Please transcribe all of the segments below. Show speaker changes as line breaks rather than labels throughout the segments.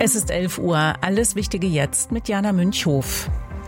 Es ist 11 Uhr. Alles Wichtige jetzt mit Jana Münchhof.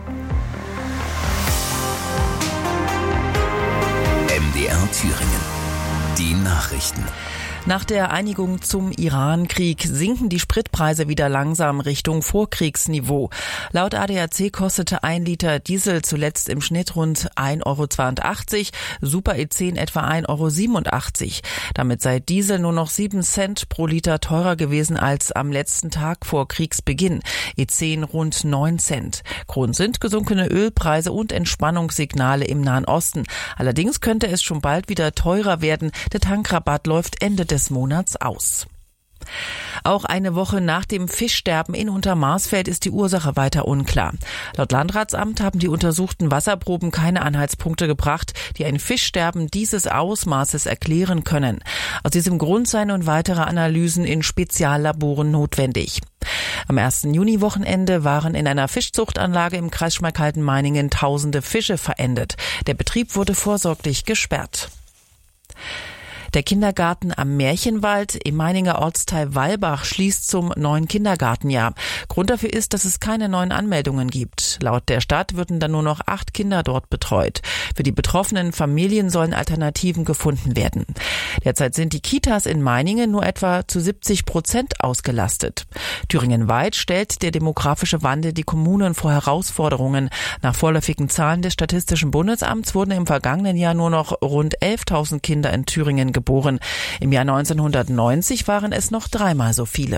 MDR Thüringen. Die Nachrichten.
Nach der Einigung zum Iran-Krieg sinken die Spritpreise wieder langsam Richtung Vorkriegsniveau. Laut ADAC kostete 1 Liter Diesel zuletzt im Schnitt rund 1,82 €, Super E10 etwa 1,87 €. Damit sei Diesel nur noch 7 Cent pro Liter teurer gewesen als am letzten Tag vor Kriegsbeginn. E10 rund 9 Cent. Grund sind gesunkene Ölpreise und Entspannungssignale im Nahen Osten. Allerdings könnte es schon bald wieder teurer werden. Der Tankrabatt läuft Ende des Monats aus. Auch eine Woche nach dem Fischsterben in Untermarsfeld ist die Ursache weiter unklar. Laut Landratsamt haben die untersuchten Wasserproben keine Anhaltspunkte gebracht, die ein Fischsterben dieses Ausmaßes erklären können. Aus diesem Grund seien nun weitere Analysen in Speziallaboren notwendig. Am 1. Juni-Wochenende waren in einer Fischzuchtanlage im Kreis Schmalkalden-Meiningen tausende Fische verendet. Der Betrieb wurde vorsorglich gesperrt. Der Kindergarten am Märchenwald im Meininger Ortsteil Wallbach schließt zum neuen Kindergartenjahr. Grund dafür ist, dass es keine neuen Anmeldungen gibt. Laut der Stadt würden dann nur noch 8 Kinder dort betreut. Für die betroffenen Familien sollen Alternativen gefunden werden. Derzeit sind die Kitas in Meiningen nur etwa zu 70% ausgelastet. Thüringen-weit stellt der demografische Wandel die Kommunen vor Herausforderungen. Nach vorläufigen Zahlen des Statistischen Bundesamts wurden im vergangenen Jahr nur noch rund 11.000 Kinder in Thüringen geboren. Im Jahr 1990 waren es noch 3-mal so viele.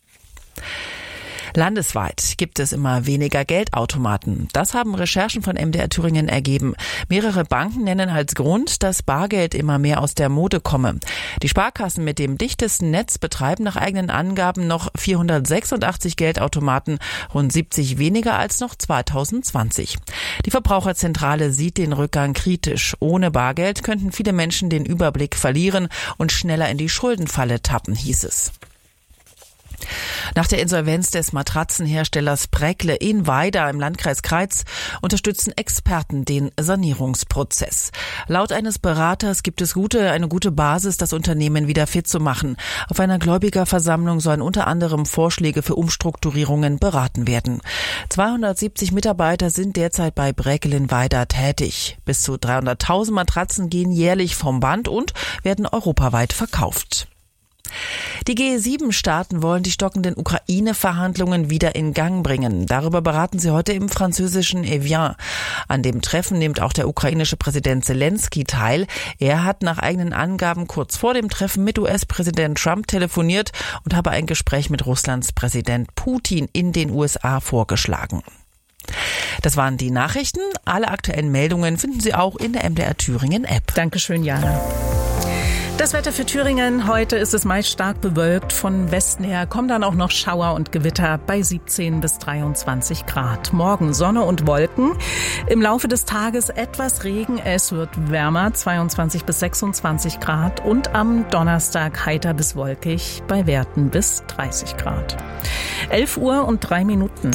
Landesweit gibt es immer weniger Geldautomaten. Das haben Recherchen von MDR Thüringen ergeben. Mehrere Banken nennen als Grund, dass Bargeld immer mehr aus der Mode komme. Die Sparkassen mit dem dichtesten Netz betreiben nach eigenen Angaben noch 486 Geldautomaten, rund 70 weniger als noch 2020. Die Verbraucherzentrale sieht den Rückgang kritisch. Ohne Bargeld könnten viele Menschen den Überblick verlieren und schneller in die Schuldenfalle tappen, hieß es. Nach der Insolvenz des Matratzenherstellers Bräckle in Weida im Landkreis Kreiz unterstützen Experten den Sanierungsprozess. Laut eines Beraters gibt es eine gute Basis, das Unternehmen wieder fit zu machen. Auf einer Gläubigerversammlung sollen unter anderem Vorschläge für Umstrukturierungen beraten werden. 270 Mitarbeiter sind derzeit bei Bräckle in Weida tätig. Bis zu 300.000 Matratzen gehen jährlich vom Band und werden europaweit verkauft. Die G7-Staaten wollen die stockenden Ukraine-Verhandlungen wieder in Gang bringen. Darüber beraten sie heute im französischen Evian. An dem Treffen nimmt auch der ukrainische Präsident Zelensky teil. Er hat nach eigenen Angaben kurz vor dem Treffen mit US-Präsident Trump telefoniert und habe ein Gespräch mit Russlands Präsident Putin in den USA vorgeschlagen. Das waren die Nachrichten. Alle aktuellen Meldungen finden Sie auch in der MDR Thüringen App.
Dankeschön, Jana. Das Wetter für Thüringen. Heute ist es meist stark bewölkt. Von Westen her kommen dann auch noch Schauer und Gewitter bei 17 bis 23 Grad. Morgen Sonne und Wolken. Im Laufe des Tages etwas Regen. Es wird wärmer, 22 bis 26 Grad. Und am Donnerstag heiter bis wolkig bei Werten bis 30 Grad. 11 Uhr und 3 Minuten.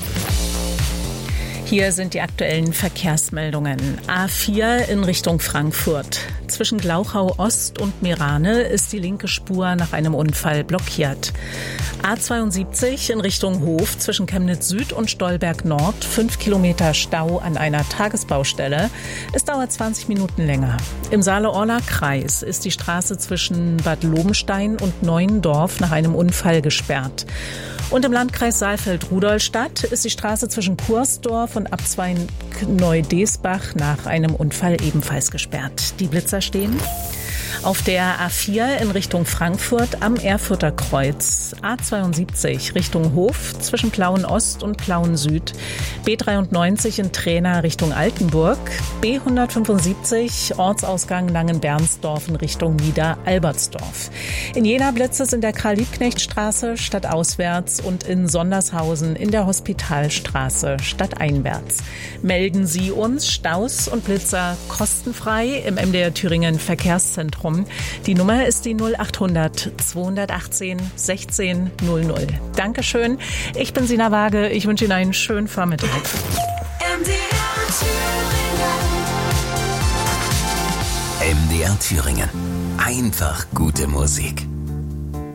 Hier sind die aktuellen Verkehrsmeldungen. A4 in Richtung Frankfurt. Zwischen Glauchau Ost und Mirane ist die linke Spur nach einem Unfall blockiert. A72 in Richtung Hof zwischen Chemnitz Süd und Stolberg Nord. 5 Kilometer Stau an einer Tagesbaustelle. Es dauert 20 Minuten länger. Im Saale-Orla-Kreis ist die Straße zwischen Bad Lobenstein und Neuendorf nach einem Unfall gesperrt. Und im Landkreis Saalfeld-Rudolstadt ist die Straße zwischen Kursdorf und Abzweig-Neu-Desbach nach einem Unfall ebenfalls gesperrt. Die Blitzer stehen auf der A4 in Richtung Frankfurt am Erfurter Kreuz, A72 Richtung Hof zwischen Plauen Ost und Plauen Süd, B93 in Trena Richtung Altenburg, B175 Ortsausgang Langenbernsdorf in Richtung Niederalbertsdorf. In Jena Blitz es in der Karl-Liebknecht-Straße stadtauswärts und in Sondershausen in der Hospitalstraße stadteinwärts. Melden Sie uns Staus und Blitzer kostenfrei im MDR Thüringen Verkehrszentrum. Die Nummer ist die 0800 218 16 00. Dankeschön. Ich bin Sina Waage. Ich wünsche Ihnen einen schönen Vormittag.
MDR Thüringen. Einfach gute Musik.